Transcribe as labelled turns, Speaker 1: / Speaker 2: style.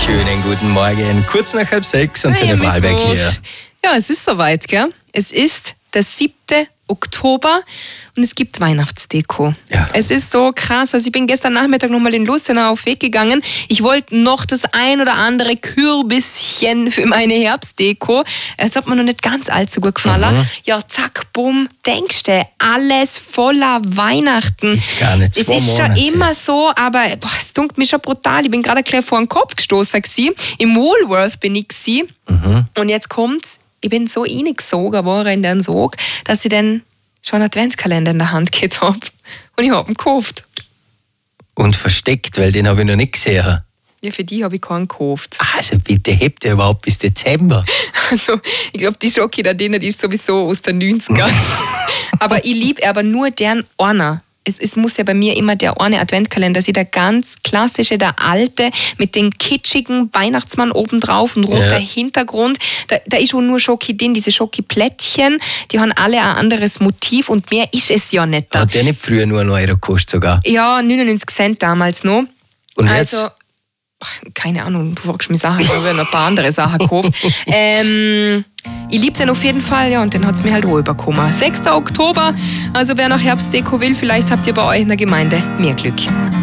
Speaker 1: Schönen guten Morgen. Kurz nach 5:30 und Antenne Vorarlberg hier.
Speaker 2: Ja, es ist soweit, gell? Es ist der 7. Oktober und es gibt Weihnachtsdeko.
Speaker 1: Ja.
Speaker 2: Es ist so krass. Also ich bin gestern Nachmittag nochmal in Lustenau auf Weg gegangen. Ich wollte noch das ein oder andere Kürbisschen für meine Herbstdeko. Es hat mir noch nicht ganz allzu gut gefallen. Ja, zack, bumm, denkst du, alles voller Weihnachten.
Speaker 1: Jetzt gar nicht 2
Speaker 2: Es ist
Speaker 1: Monate.
Speaker 2: schon immer so, aber es dunkelt mich schon brutal. Ich bin gerade gleich vor den Kopf gestoßen gewesen. Im Woolworth bin ich gewesen. Und jetzt kommt's. Ich bin so reingesogen worden in den Sog, dass ich dann schon einen Adventskalender in der Hand gehabt habe. Und ich habe ihn gekauft.
Speaker 1: Und versteckt, weil den habe ich noch nicht gesehen.
Speaker 2: Ja, für die habe ich keinen gekauft.
Speaker 1: Also bitte, hebt ihr überhaupt bis Dezember?
Speaker 2: Also, ich glaube, die Schoki da drin, die ist sowieso aus den 90ern. Aber ich liebe aber nur deren einer. Es muss ja bei mir immer der eine Adventkalender sein, der ganz klassische, der alte, mit dem kitschigen Weihnachtsmann obendrauf und roter Hintergrund. Da ist auch nur Schoki drin, diese Schoki-Plättchen, die haben alle ein anderes Motiv und mehr ist es ja nicht.
Speaker 1: Hat der nicht früher nur 1 Euro gekostet sogar?
Speaker 2: Ja, 99 Cent damals noch.
Speaker 1: Und
Speaker 2: also,
Speaker 1: jetzt?
Speaker 2: Keine Ahnung, du fragst mich Sachen, ich habe noch ein paar andere Sachen gekauft. Ich liebe den auf jeden Fall, ja, und den hat es mir halt auch überkommen. 6. Oktober, also wer noch Herbstdeko will, vielleicht habt ihr bei euch in der Gemeinde mehr Glück.